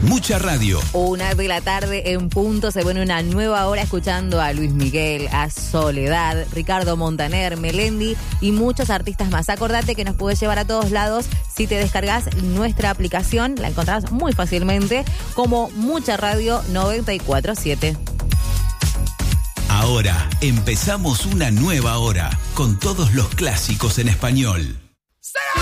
Mucha radio. 1:00 p.m. en punto. Se pone una nueva hora escuchando a Luis Miguel, a Soledad, Ricardo Montaner, Melendi y muchos artistas más. Acordate que nos puedes llevar a todos lados si te descargas nuestra aplicación. La encontrás muy fácilmente como Mucha Radio 94.7. Ahora empezamos una nueva hora con todos los clásicos en español.